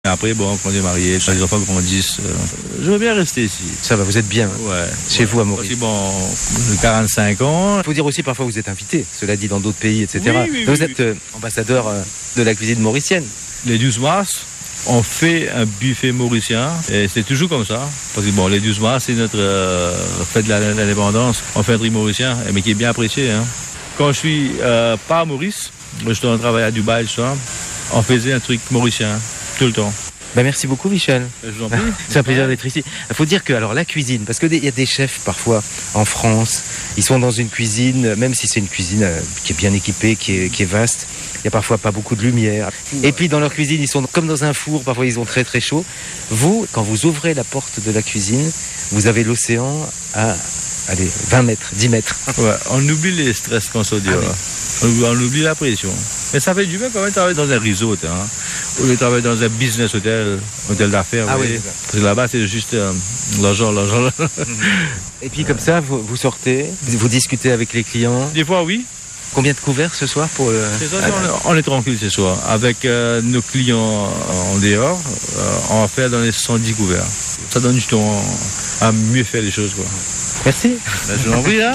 Après, bon, quand on est marié, quand les enfants grandissent, je veux bien rester ici. Ça va, vous êtes bien chez vous à Maurice. Aussi, bon, j'ai 45 ans. Il faut dire aussi, parfois, vous êtes invité, cela dit, dans d'autres pays, etc. Oui, vous êtes ambassadeur de la cuisine mauricienne. Les 12 mars, on fait un buffet mauricien et c'est toujours comme ça. Parce que bon, les 12 mars, c'est notre fête de l'indépendance. On fait un truc mauricien, mais qui est bien apprécié. Hein. Quand je suis pas à Maurice, je suis en travail à Dubaï, on faisait un truc mauricien tout le temps. Ben merci beaucoup, Michel. Je vous en prie. C'est un plaisir d'être ici. Il faut dire que alors la cuisine, parce qu'il y a des chefs parfois en France, ils sont dans une cuisine, même si c'est une cuisine qui est bien équipée, qui est vaste, il n'y a parfois pas beaucoup de lumière. Et puis dans leur cuisine, ils sont comme dans un four, parfois ils ont très très chaud. Vous, quand vous ouvrez la porte de la cuisine, vous avez l'océan à 20 mètres, 10 mètres. Ouais, on oublie les stress qu'on se dit. On oublie la pression. Mais ça fait du bien quand même de travailler dans un resort. Hein. Ou de travailler dans un business hôtel d'affaires. Ah oui. Parce que là-bas, c'est juste l'argent. Et puis comme ça, vous sortez, vous discutez avec les clients. Des fois, oui. Combien de couverts ce soir pour on est tranquille ce soir. Avec nos clients en dehors, on va faire dans les 110 couverts. Ça donne du temps à mieux faire les choses. Quoi. Merci. Je vous en prie. Hein.